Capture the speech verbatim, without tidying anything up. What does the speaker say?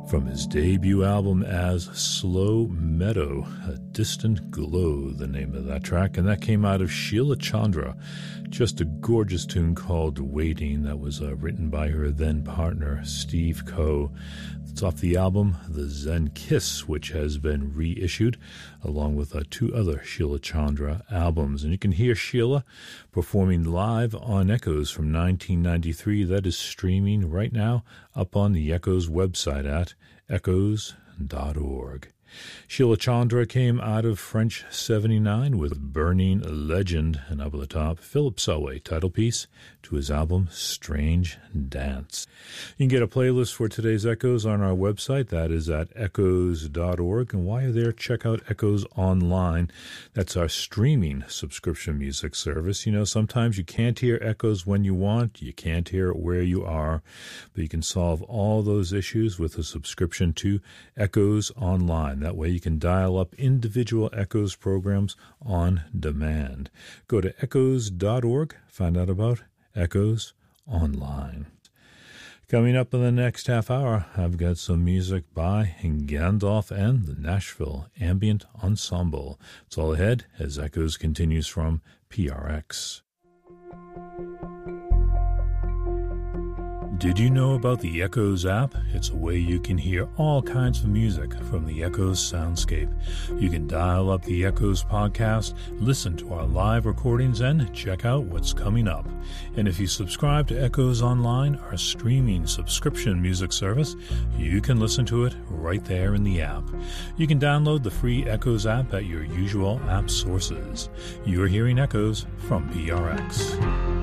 From his debut album as Slow Meadow, A Distant Glow, the name of that track, and that came out of Sheila Chandra. Just a gorgeous tune called Waiting that was uh, written by her then partner, Steve Coe. It's off the album The Zen Kiss, which has been reissued along with uh, two other Sheila Chandra albums. And you can hear Sheila performing live on Echoes from nineteen ninety-three. That is streaming right now up on the Echoes website at echoes dot org. Sheila Chandra came out of French seventy-nine with Burning Legend, and up at the top, Philip Selway, title piece to his album Strange Dance. You can get a playlist for today's Echoes on our website. That is at echoes dot org. And while you're there, check out Echoes Online. That's our streaming subscription music service. You know, sometimes you can't hear Echoes when you want. You can't hear it where you are. But you can solve all those issues with a subscription to Echoes Online. That way you can dial up individual Echoes programs on demand. Go to echoes dot org, find out about Echoes Online. Coming up in the next half hour, I've got some music by Gandalf and the Nashville Ambient Ensemble. It's all ahead as Echoes continues from P R X. Did you know about the Echoes app? It's a way you can hear all kinds of music from the Echoes soundscape. You can dial up the Echoes podcast, listen to our live recordings, and check out what's coming up. And if you subscribe to Echoes Online, our streaming subscription music service, you can listen to it right there in the app. You can download the free Echoes app at your usual app sources. You're hearing Echoes from P R X.